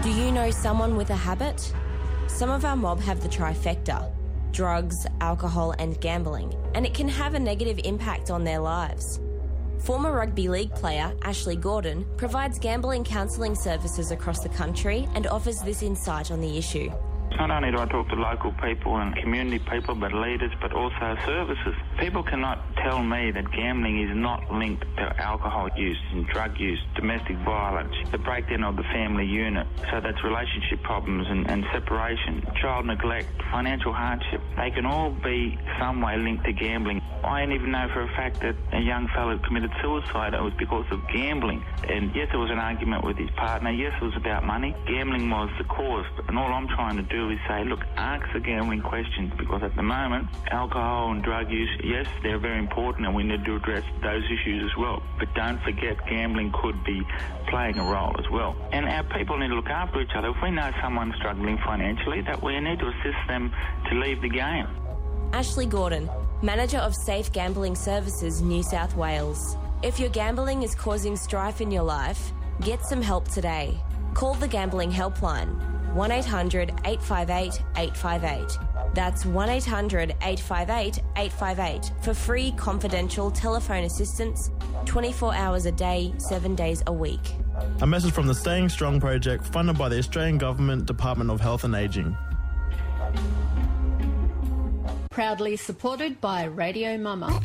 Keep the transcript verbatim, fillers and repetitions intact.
Do you know someone with a habit? Some of our mob have the trifecta: drugs, alcohol and gambling, and it can have a negative impact on their lives. Former rugby league player Ashley Gordon provides gambling counselling services across the country and offers this insight on the issue. Not only do I talk to local people and community people, but leaders, but also services. People cannot tell me that gambling is not linked to alcohol use and drug use, domestic violence, the breakdown of the family unit. So that's relationship problems and, and separation, child neglect, financial hardship. They can all be some way linked to gambling. I even know for a fact that a young fellow committed suicide. It was because of gambling. And yes, there was an argument with his partner. Yes, it was about money. Gambling was the cause. And all I'm trying to do is say, look, ask the gambling questions, because at the moment, alcohol and drug use, yes, they're very important and we need to address those issues as well. But don't forget, gambling could be playing a role as well. And our people need to look after each other. If we know someone's struggling financially, that we need to assist them to leave the game. Ashley Gordon, Manager of Safe Gambling Services, New South Wales. If your gambling is causing strife in your life, get some help today. Call the Gambling Helpline, one eight hundred eight five eight eight five eight. That's one eight hundred eight five eight eight five eight for free confidential telephone assistance twenty-four hours a day, seven days a week. A message from the Staying Strong project, funded by the Australian Government Department of Health and Ageing. Proudly supported by Radio Mama.